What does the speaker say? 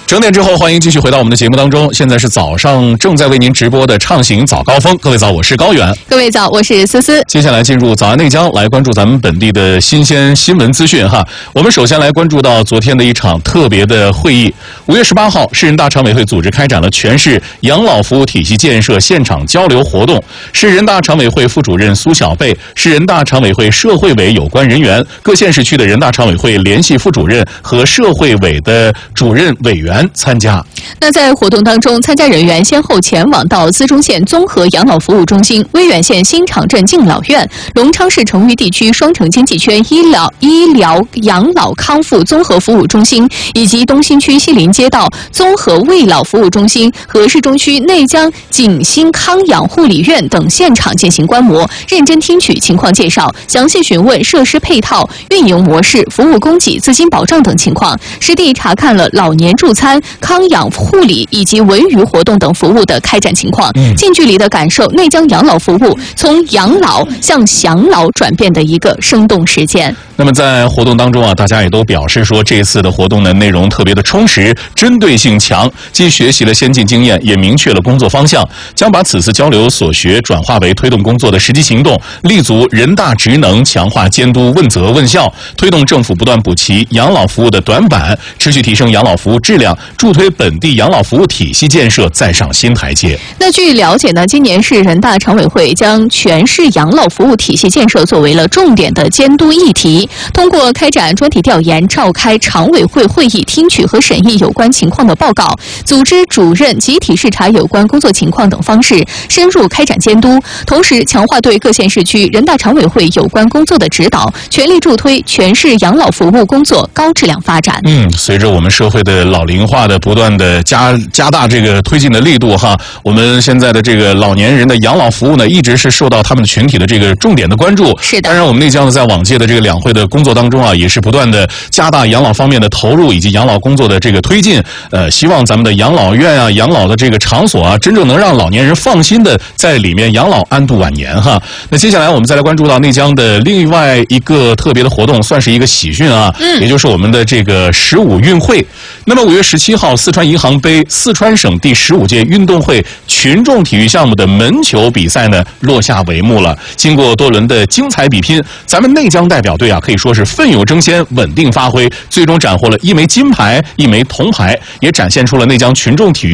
整点之后，欢迎继续回到我们的节目当中。现在是早上正在为您直播的畅行早高峰。各位早，我是高远。 各位早，我是思思。 接下来进入早安内江，来关注咱们本地的新鲜新闻资讯哈。我们首先来关注到昨天的一场特别的会议。5月18号，市人大常委会组织开展了全市养老服务体系建设现场交流活动。市人大常委会副主任苏小贝、市人大常委会社会委有关人员、各县市区的人大常委会联系副主任和社会委的主任委员参加。 那在活动当中，参加人员先后前往到资中县综合养老服务中心、威远县新场镇敬老院、隆昌市成渝地区双城经济圈医疗养老康复综合服务中心，以及东新区西林街道综合慰老服务中心和市中区内江景新康养护理院等现场进行观摩，认真听取情况介绍，详细询问设施配套、运营模式、服务供给、资金保障等情况，实地查看了老年助餐、康养护理以及文娱活动等服务的开展情况，近距离的感受内江养老服务从养老向享老转变的一个生动实践。 那么在活动当中啊，大家也都表示说，这次的活动的内容特别的充实，针对性强，既学习了先进经验，也明确了工作方向，将把此次交流所学转化为推动工作的实际行动，立足人大职能，强化监督问责问效，推动政府不断补齐养老服务的短板，持续提升养老服务质量，助推本地养老服务体系建设再上新台阶。 那据了解呢，今年市人大常委会将全市养老服务体系建设作为了重点的监督议题，通过开展专题调研，召开常委会会议，听取和审议有关情况的报告，组织主任集体视察有关工作情况等方式，深入开展监督，同时强化对各县市区人大常委会有关工作的指导，全力助推全市养老服务工作高质量发展。 随着我们社会的老龄化的不断的加大这个推进的力度哈，我们现在的这个老年人的养老服务呢，一直是受到他们的群体的这个重点的关注。 是的。 当然，我们内江呢，在往届的这个两会的工作当中啊，也是不断的加大养老方面的投入以及养老工作的这个推进。希望咱们的养老院啊、养老的这个场所啊，真正能让老年人放心的在里面养老安度晚年哈。那接下来我们再来关注到内江的另外一个特别的活动，算是一个喜讯啊，也就是我们的这个15运会。那么5月17号，四川银行杯四川省第15届运动会群众体育项目的门球比赛呢落下帷幕了。经过多轮的精彩比拼，咱们内江代表队啊可以说是奋勇争先，稳定发挥，最终斩获了1枚金牌、1枚铜牌，也展现出了内江群众体育